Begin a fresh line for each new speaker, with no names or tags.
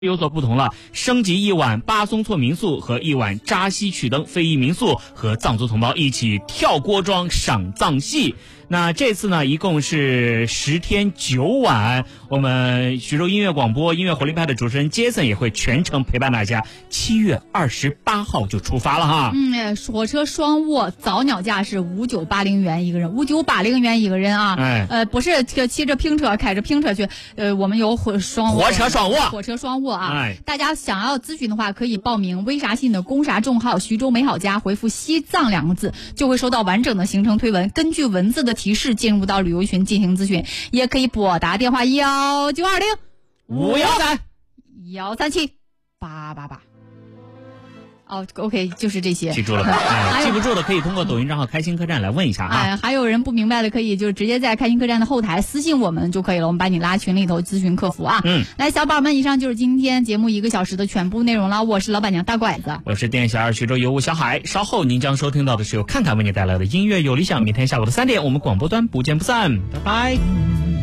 有所不同了，升级一晚巴松措民宿和一晚扎西曲登非遗民宿，和藏族同胞一起跳锅庄赏藏戏。那这次呢，一共是10天9晚，我们徐州音乐广播音乐活力派的主持人杰森也会全程陪伴大家。7月28号就出发了哈。
火车双卧，早鸟价是5980元一个人，5980元一个人啊。不是骑着拼车开着拼车去，我们有火车双卧啊。大家想要咨询的话，可以报名微啥信的公啥众号徐州美好家，回复西藏2个字，就会收到完整的行程推文，根据文字的提示进入到旅游群进行咨询，也可以拨打电话192051371378888。OK， 就是这些，
记住了。记不住的可以通过抖音账号开心客栈来问一下啊。
还有人不明白的可以就直接在开心客栈的后台私信我们就可以了，我们把你拉群里头咨询客服啊。来，小宝们，以上就是今天节目1个小时的全部内容了。我是老板娘大拐子，
我是店小二徐州尤物小海。稍后您将收听到的是由看台为你带来的音乐有理想。明天下午的3点，我们广播端不见不散，拜拜。